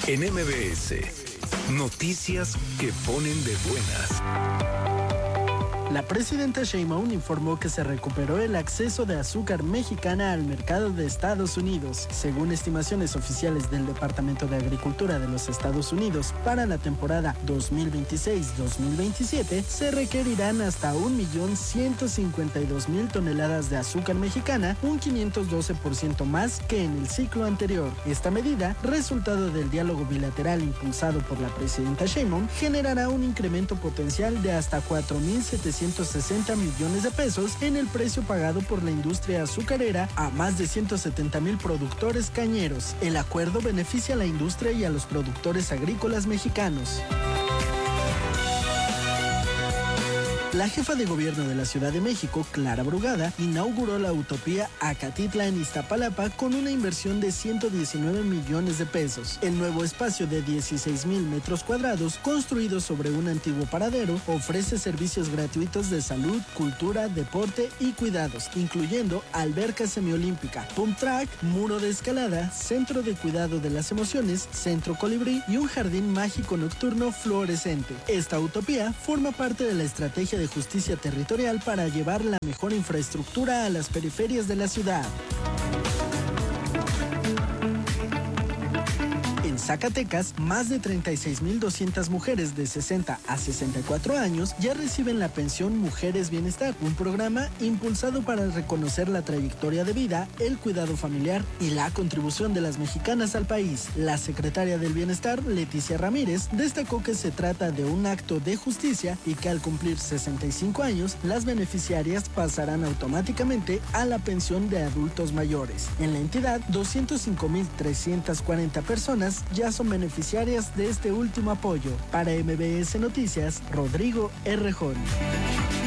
En MBS, noticias que ponen de buenas. La presidenta Sheinbaum informó que se recuperó el acceso de azúcar mexicana al mercado de Estados Unidos. Según estimaciones oficiales del Departamento de Agricultura de los Estados Unidos, para la temporada 2026-2027 se requerirán hasta 1.152.000 toneladas de azúcar mexicana, un 512% más que en el ciclo anterior. Esta medida, resultado del diálogo bilateral impulsado por la presidenta Sheinbaum, generará un incremento potencial de hasta 4.760 millones de pesos en el precio pagado por la industria azucarera a más de 170,000 productores cañeros. El acuerdo beneficia a la industria y a los productores agrícolas mexicanos. La jefa de gobierno de la Ciudad de México, Clara Brugada, inauguró la Utopía Acatitla en Iztapalapa con una inversión de 119 millones de pesos. El nuevo espacio de 16,000 metros cuadrados, construido sobre un antiguo paradero, ofrece servicios gratuitos de salud, cultura, deporte y cuidados, incluyendo alberca semiolímpica, pump track, muro de escalada, centro de cuidado de las emociones, centro colibrí y un jardín mágico nocturno fluorescente. Esta utopía forma parte de la estrategia de justicia territorial para llevar la mejor infraestructura a las periferias de la ciudad. En Zacatecas, más de 36,200 mujeres de 60 a 64 años ya reciben la pensión Mujeres Bienestar, un programa impulsado para reconocer la trayectoria de vida, el cuidado familiar y la contribución de las mexicanas al país. La secretaria del Bienestar, Leticia Ramírez, destacó que se trata de un acto de justicia y que al cumplir 65 años, las beneficiarias pasarán automáticamente a la pensión de adultos mayores. En la entidad, 205,340 personas ya son beneficiarias de este último apoyo. Para MBS Noticias, Rodrigo Errejón.